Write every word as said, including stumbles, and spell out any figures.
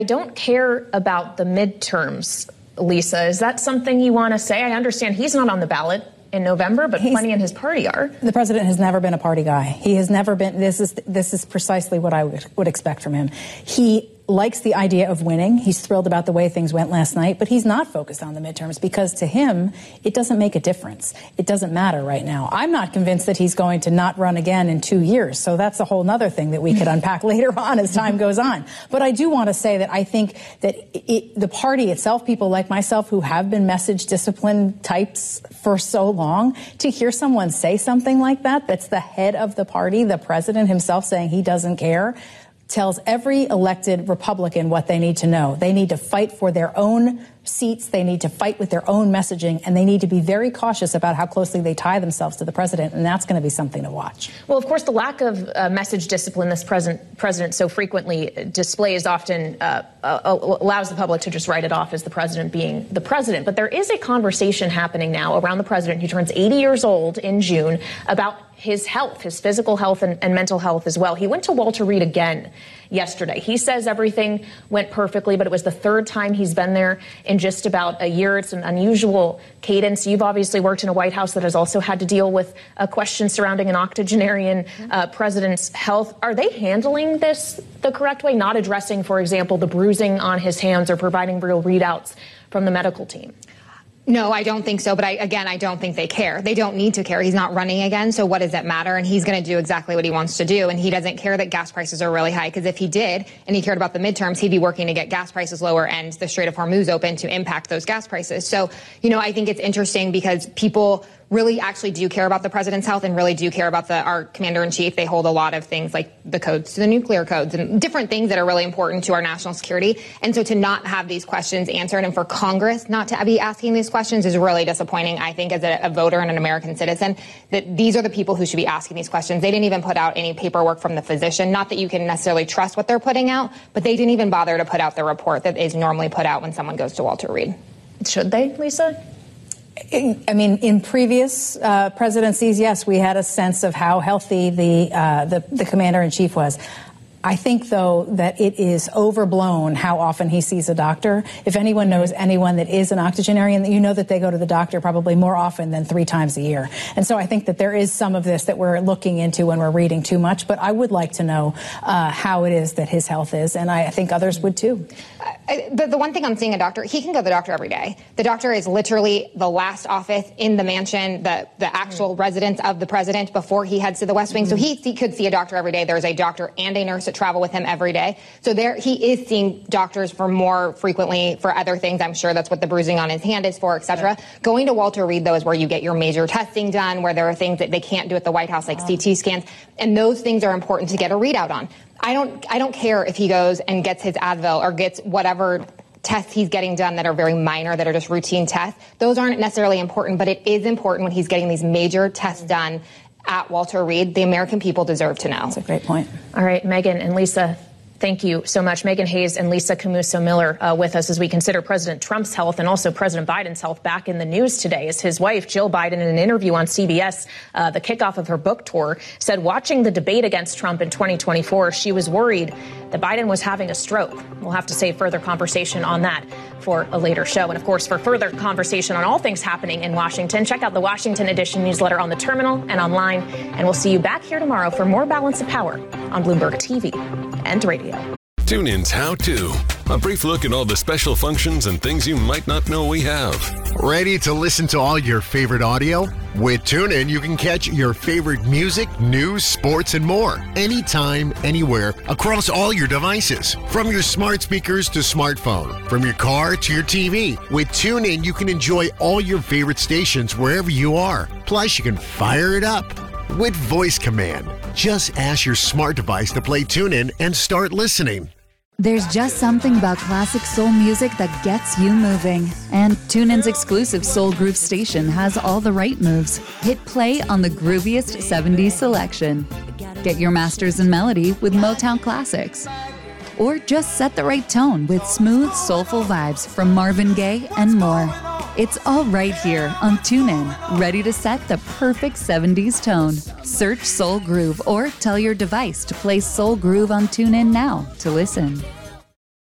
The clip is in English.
I don't care about the midterms, Lisa. Is that something you want to say? I understand he's not on the ballot in November, but he's, plenty in his party are. The president has never been a party guy. He has never been. This is this is precisely what I would, would expect from him. He likes the idea of winning. He's thrilled about the way things went last night, but he's not focused on the midterms because to him, it doesn't make a difference. It doesn't matter right now. I'm not convinced that he's going to not run again in two years. So that's a whole other thing that we could unpack later on as time goes on. But I do want to say that I think that it, the party itself, people like myself who have been message discipline types for so long, to hear someone say something like that, that's the head of the party, the president himself saying he doesn't care, tells every elected Republican what they need to know. They need to fight for their own seats. They need to fight with their own messaging, and they need to be very cautious about how closely they tie themselves to the president, and that's going to be something to watch. Well, of course, the lack of uh, message discipline this president, president so frequently displays often uh, uh, allows the public to just write it off as the president being the president. But there is a conversation happening now around the president, who turns eighty years old in June, about his health, his physical health and, and mental health as well. He went to Walter Reed again yesterday. He says everything went perfectly, but it was the third time he's been there in just about a year. It's an unusual cadence. You've obviously worked in a White House that has also had to deal with a question surrounding an octogenarian uh, president's health. Are they handling this the correct way, not addressing, for example, the bruising on his hands or providing real readouts from the medical team? No, I don't think so. But I, again, I don't think they care. They don't need to care. He's not running again. So what does it matter? And he's going to do exactly what he wants to do. And he doesn't care that gas prices are really high, because if he did and he cared about the midterms, he'd be working to get gas prices lower and the Strait of Hormuz open to impact those gas prices. So, you know, I think it's interesting because people really actually do care about the president's health and really do care about the our commander-in-chief. They hold a lot of things like the codes to the nuclear codes and different things that are really important to our national security. And so to not have these questions answered and for Congress not to be asking these questions is really disappointing, I think, as a, a voter and an American citizen, that these are the people who should be asking these questions. They didn't even put out any paperwork from the physician. Not that you can necessarily trust what they're putting out, but they didn't even bother to put out the report that is normally put out when someone goes to Walter Reed. Should they, Lisa? I mean, in previous uh, presidencies, yes, we had a sense of how healthy the, uh, the, the commander-in-chief was. I think, though, that it is overblown how often he sees a doctor. If anyone knows anyone that is an octogenarian, you know that they go to the doctor probably more often than three times a year. And so I think that there is some of this that we're looking into when we're reading too much. But I would like to know uh, how it is that his health is, and I think others would, too. I, the, the one thing I'm seeing a doctor, he can go to the doctor every day. The doctor is literally the last office in the mansion, the, the actual mm-hmm. residence of the president before he heads to the West Wing. Mm-hmm. So he, he could see a doctor every day. There's a doctor and a nurse that travel with him every day. So there he is seeing doctors for more frequently for other things. I'm sure that's what the bruising on his hand is for, et cetera. Yeah. Going to Walter Reed, though, is where you get your major testing done, where there are things that they can't do at the White House, like oh. C T scans. And those things are important to get a readout on. I don't I don't care if he goes and gets his Advil or gets whatever tests he's getting done that are very minor, that are just routine tests. Those aren't necessarily important, but it is important when he's getting these major tests done at Walter Reed. The American people deserve to know. That's a great point. All right, Megyn and Lisa, thank you so much. Megyn Hayes and Lisa Camooso Miller uh, with us as we consider President Trump's health and also President Biden's health back in the news today, as his wife, Jill Biden, in an interview on C B S, uh, the kickoff of her book tour, said watching the debate against Trump in twenty twenty-four, she was worried that Biden was having a stroke. We'll have to save further conversation on that for a later show. And, of course, for further conversation on all things happening in Washington, check out the Washington Edition newsletter on the terminal and online. And we'll see you back here tomorrow for more Balance of Power on Bloomberg T V and radio. TuneIn's How To. A brief look at all the special functions and things you might not know we have. Ready to listen to all your favorite audio? With TuneIn, you can catch your favorite music, news, sports, and more. Anytime, anywhere, across all your devices. From your smart speakers to smartphone. From your car to your T V. With TuneIn, you can enjoy all your favorite stations wherever you are. Plus, you can fire it up with voice command. Just ask your smart device to play TuneIn and start listening. There's just something about classic soul music that gets you moving. And TuneIn's exclusive Soul Groove station has all the right moves. Hit play on the grooviest seventies selection. Get your masters in melody with Motown classics. Or just set the right tone with smooth, soulful vibes from Marvin Gaye and more. It's all right here on TuneIn, ready to set the perfect seventies tone. Search Soul Groove or tell your device to play Soul Groove on TuneIn now to listen.